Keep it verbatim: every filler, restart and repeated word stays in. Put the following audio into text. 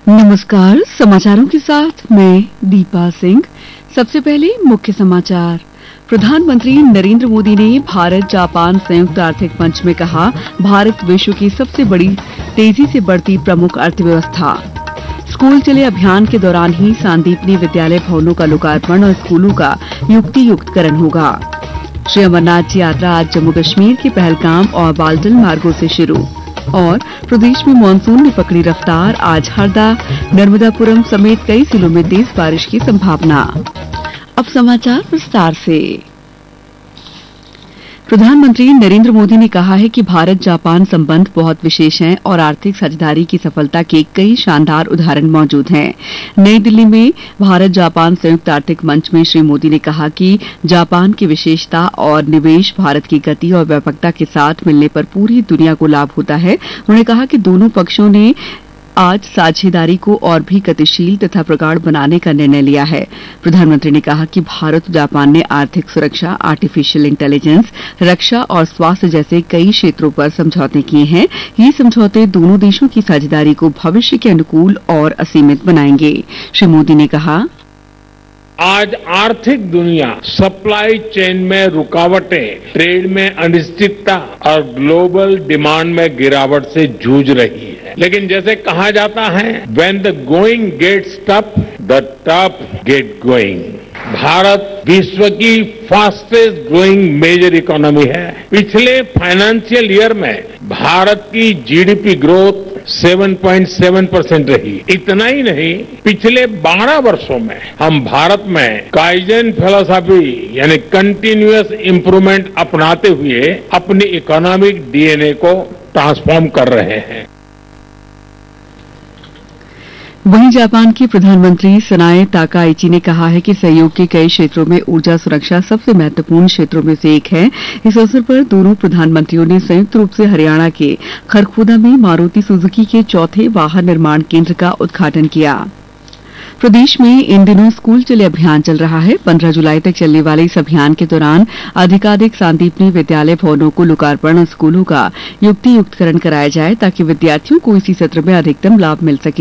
नमस्कार, समाचारों के साथ मैं दीपा सिंह। सबसे पहले मुख्य समाचार। प्रधानमंत्री नरेंद्र मोदी ने भारत जापान संयुक्त आर्थिक मंच में कहा, भारत विश्व की सबसे बड़ी तेजी से बढ़ती प्रमुख अर्थव्यवस्था। स्कूल चले अभियान के दौरान ही सांदीपनी विद्यालय भवनों का लोकार्पण और स्कूलों का युक्ति युक्तकरण होगा। श्री अमरनाथ जी यात्रा आज जम्मू कश्मीर के पहलगाम और बालटल मार्गों से शुरू। और प्रदेश में मानसून ने पकड़ी रफ्तार, आज हरदा, नर्मदापुरम समेत कई जिलों में तेज बारिश की संभावना। अब समाचार विस्तार से। प्रधानमंत्री नरेंद्र मोदी ने कहा है कि भारत जापान संबंध बहुत विशेष हैं और आर्थिक साझेदारी की सफलता के कई शानदार उदाहरण मौजूद हैं। नई दिल्ली में भारत जापान संयुक्त आर्थिक मंच में श्री मोदी ने कहा कि जापान की विशेषता और निवेश भारत की गति और व्यापकता के साथ मिलने पर पूरी दुनिया को लाभ होता है। उन्होंने कहा कि दोनों पक्षों ने आज साझेदारी को और भी गतिशील तथा प्रगाढ़ बनाने का निर्णय लिया है। प्रधानमंत्री ने कहा कि भारत और जापान ने आर्थिक सुरक्षा, आर्टिफिशियल इंटेलिजेंस, रक्षा और स्वास्थ्य जैसे कई क्षेत्रों पर समझौते किए हैं। ये समझौते दोनों देशों की साझेदारी को भविष्य के अनुकूल और असीमित बनाएंगे। श्री मोदी ने कहा, आज आर्थिक दुनिया सप्लाई चेन में रुकावटें, ट्रेड में अनिश्चितता और ग्लोबल डिमांड में गिरावट से जूझ रही है। लेकिन जैसे कहा जाता है, when the going gets tough, the tough get going. Bharat विश्व की फास्टेस्ट ग्रोइंग मेजर इकोनॉमी है। पिछले फाइनेंशियल ईयर में भारत की जीडीपी ग्रोथ सात पॉइंट सात परसेंट रही। इतना ही नहीं, पिछले बारह वर्षों में हम भारत में काइजन फिलॉसफी यानी कंटिन्यूअस इंप्रूवमेंट अपनाते हुए अपनी इकोनॉमिक डीएनए को ट्रांसफॉर्म कर रहे हैं। वहीं जापान के प्रधानमंत्री सनाए ताकाइची ने कहा है कि सहयोग के कई क्षेत्रों में ऊर्जा सुरक्षा सबसे महत्वपूर्ण क्षेत्रों में से एक है। इस अवसर पर दोनों प्रधानमंत्रियों ने संयुक्त रूप से हरियाणा के खरखोदा में मारुति सुजुकी के चौथे वाहन निर्माण केंद्र का उद्घाटन किया। प्रदेश में इन दिनों स्कूल चले अभियान चल रहा है। पंद्रह जुलाई तक चलने वाले इस अभियान के दौरान अधिकाधिक सांदीपनी विद्यालय भवनों को लोकार्पण और स्कूलों का युक्ति युक्तकरण कराया जाए ताकि विद्यार्थियों को इसी सत्र में अधिकतम लाभ मिल सके।